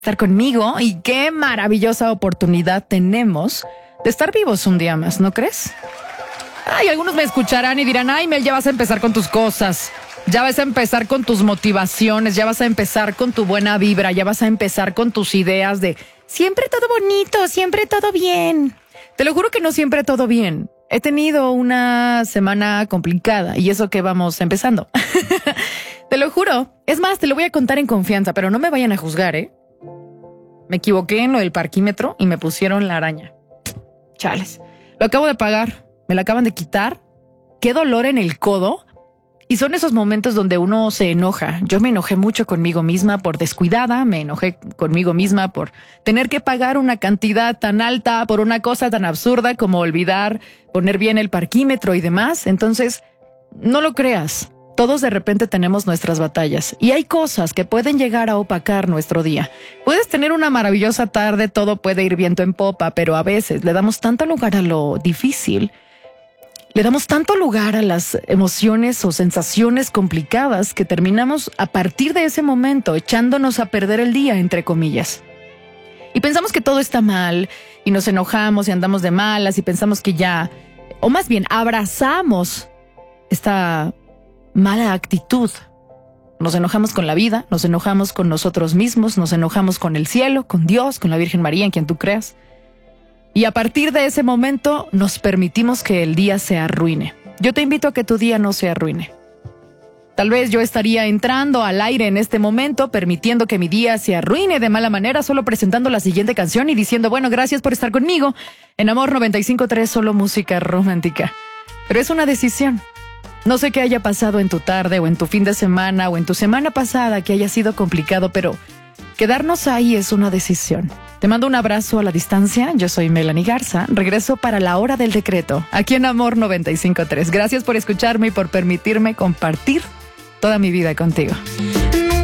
Estar conmigo y qué maravillosa oportunidad tenemos de estar vivos un día más, ¿no crees? Ay, algunos me escucharán y dirán, ay, Mel, ya vas a empezar con tus cosas, ya vas a empezar con tus motivaciones, ya vas a empezar con tu buena vibra, ya vas a empezar con tus ideas de siempre todo bonito, siempre todo bien. Te lo juro que no siempre todo bien. He tenido una semana complicada y eso que vamos empezando. Te lo juro. Es más, te lo voy a contar en confianza, pero no me vayan a juzgar, ¿eh? Me equivoqué en lo del parquímetro y me pusieron la araña. Chales. Lo acabo de pagar. Me la acaban de quitar. Qué dolor en el codo. Y son esos momentos donde uno se enoja. Yo me enojé mucho conmigo misma por descuidada. Me enojé conmigo misma por tener que pagar una cantidad tan alta por una cosa tan absurda como olvidar poner bien el parquímetro y demás. Entonces, no lo creas. Todos de repente tenemos nuestras batallas y hay cosas que pueden llegar a opacar nuestro día. Puedes tener una maravillosa tarde, todo puede ir viento en popa, pero a veces le damos tanto lugar a lo difícil, le damos tanto lugar a las emociones o sensaciones complicadas que terminamos a partir de ese momento echándonos a perder el día, entre comillas. Y pensamos que todo está mal y nos enojamos y andamos de malas y pensamos que ya, o más bien abrazamos esta mala actitud. Nos enojamos con la vida, nos enojamos con nosotros mismos, nos enojamos con el cielo, con Dios, con la Virgen María, en quien tú creas. Y a partir de ese momento nos permitimos que el día se arruine. Yo te invito a que tu día no se arruine. Tal vez yo estaría entrando al aire en este momento, permitiendo que mi día se arruine de mala manera, solo presentando la siguiente canción y diciendo, bueno, gracias por estar conmigo. En Amor 95.3, solo música romántica. Pero es una decisión. No sé qué haya pasado en tu tarde o en tu fin de semana o en tu semana pasada que haya sido complicado, pero quedarnos ahí es una decisión. Te mando un abrazo a la distancia. Yo soy Melanie Garza. Regreso para la hora del decreto, aquí en Amor 95.3. Gracias por escucharme y por permitirme compartir toda mi vida contigo.